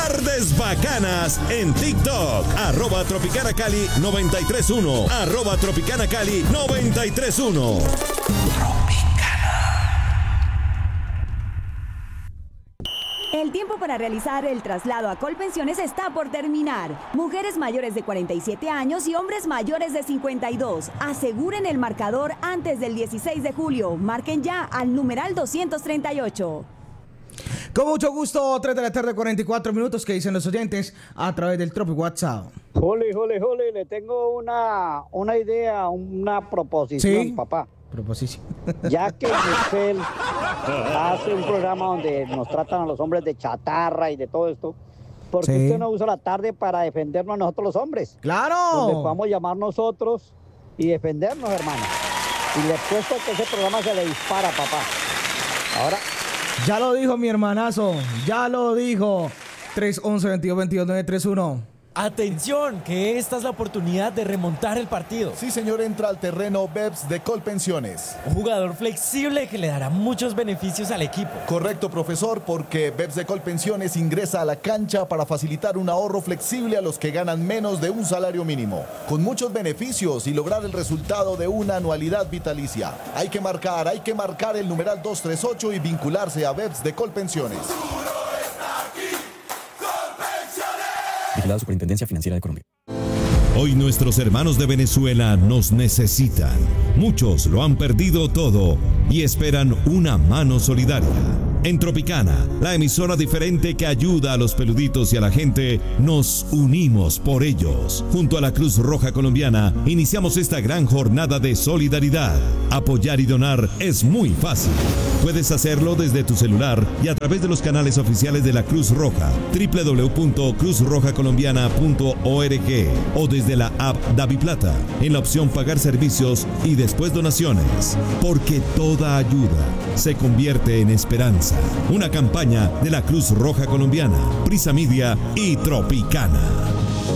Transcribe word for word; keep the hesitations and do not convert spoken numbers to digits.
Tardes Bacanas en TikTok. Arroba Tropicana Cali noventa y tres punto uno. Arroba Tropicana Cali noventa y tres punto uno. El tiempo para realizar el traslado a Colpensiones está por terminar. Mujeres mayores de cuarenta y siete años y hombres mayores de cincuenta y dos. Aseguren el marcador antes del dieciséis de julio. Marquen ya al numeral doscientos treinta y ocho. Con mucho gusto, tres de la tarde, cuarenta y cuatro minutos, que dicen los oyentes a través del Tropic WhatsApp. Jole, jole, jole, le tengo una, una idea, una proposición, ¿Sí? papá. Proposición. Ya que Michelle hace un programa donde nos tratan a los hombres de chatarra y de todo esto, ¿por qué Sí. usted no usa la tarde para defendernos a nosotros los hombres? ¡Claro! Donde podamos llamar nosotros y defendernos, hermano. Y le apuesto que ese programa se le dispara, papá. Ahora... Ya lo dijo mi hermanazo, ya lo dijo. tres once, veintidós veintidós, nueve tres uno. Atención, que esta es la oportunidad de remontar el partido. Sí, señor, entra al terreno Beps de Colpensiones. Un jugador flexible que le dará muchos beneficios al equipo. Correcto, profesor, porque Beps de Colpensiones ingresa a la cancha para facilitar un ahorro flexible a los que ganan menos de un salario mínimo, con muchos beneficios y lograr el resultado de una anualidad vitalicia. Hay que marcar, hay que marcar el numeral doscientos treinta y ocho y vincularse a Beps de Colpensiones. Vigilado Superintendencia Financiera de Colombia. Hoy nuestros hermanos de Venezuela nos necesitan. Muchos lo han perdido todo y esperan una mano solidaria. En Tropicana, la emisora diferente que ayuda a los peluditos y a la gente, nos unimos por ellos. Junto a la Cruz Roja Colombiana, iniciamos esta gran jornada de solidaridad. Apoyar y donar es muy fácil. Puedes hacerlo desde tu celular y a través de los canales oficiales de la Cruz Roja, doble u doble u doble u punto cruz roja colombiana punto org, o desde la app DaviPlata, en la opción Pagar servicios y después donaciones. Porque toda ayuda se convierte en esperanza. Una campaña de la Cruz Roja Colombiana, Prisa Media y Tropicana.